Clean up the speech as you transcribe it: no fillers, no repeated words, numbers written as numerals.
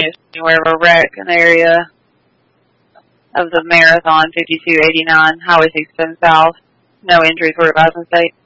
aware of a wreck in the area of the Marathon 5289, Highway 67 South. No injuries were advised in state.